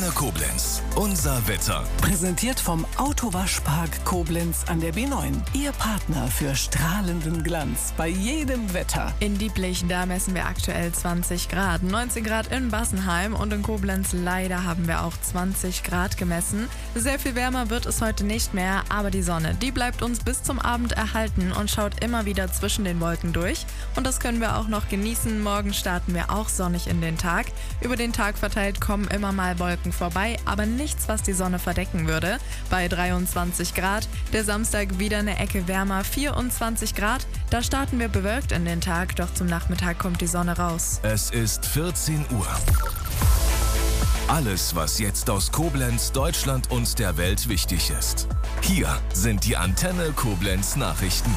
Antenne Koblenz. Unser Wetter. Präsentiert vom Autowaschpark Koblenz an der B9. Ihr Partner für strahlenden Glanz bei jedem Wetter. In Dieblich, da messen wir aktuell 20 Grad. 19 Grad in Bassenheim und in Koblenz leider haben wir auch 20 Grad gemessen. Sehr viel wärmer wird es heute nicht mehr, aber die Sonne, die bleibt uns bis zum Abend erhalten und schaut immer wieder zwischen den Wolken durch. Und das können wir auch noch genießen. Morgen starten wir auch sonnig in den Tag. Über den Tag verteilt kommen immer mal Wolken vorbei, aber nichts, was die Sonne verdecken würde. Bei 23 Grad, der Samstag wieder eine Ecke wärmer, 24 Grad. Da starten wir bewölkt in den Tag, doch zum Nachmittag kommt die Sonne raus. Es ist 14 Uhr. Alles, was jetzt aus Koblenz, Deutschland und der Welt wichtig ist. Hier sind die Antenne Koblenz Nachrichten.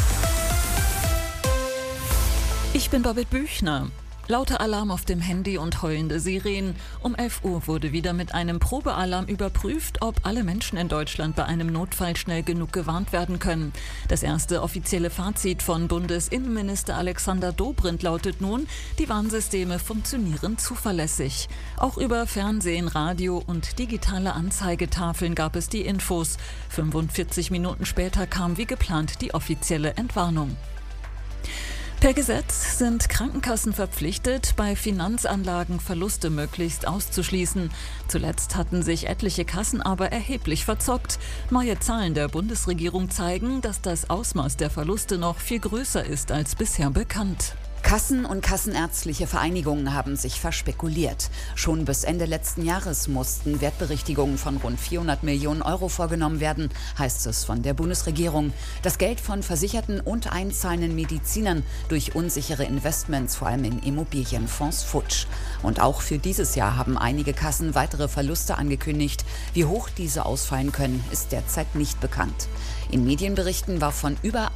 Ich bin Babette Büchner. Lauter Alarm auf dem Handy und heulende Sirenen. Um 11 Uhr wurde wieder mit einem Probealarm überprüft, ob alle Menschen in Deutschland bei einem Notfall schnell genug gewarnt werden können. Das erste offizielle Fazit von Bundesinnenminister Alexander Dobrindt lautet nun, die Warnsysteme funktionieren zuverlässig. Auch über Fernsehen, Radio und digitale Anzeigetafeln gab es die Infos. 45 Minuten später kam wie geplant die offizielle Entwarnung. Per Gesetz sind Krankenkassen verpflichtet, bei Finanzanlagen Verluste möglichst auszuschließen. Zuletzt hatten sich etliche Kassen aber erheblich verzockt. Neue Zahlen der Bundesregierung zeigen, dass das Ausmaß der Verluste noch viel größer ist als bisher bekannt. Kassen und kassenärztliche Vereinigungen haben sich verspekuliert. Schon bis Ende letzten Jahres mussten Wertberichtigungen von rund 400 Millionen Euro vorgenommen werden, heißt es von der Bundesregierung. Das Geld von versicherten und einzahlenden Medizinern durch unsichere Investments, vor allem in Immobilienfonds, futsch. Und auch für dieses Jahr haben einige Kassen weitere Verluste angekündigt. Wie hoch diese ausfallen können, ist derzeit nicht bekannt. In Medienberichten war von über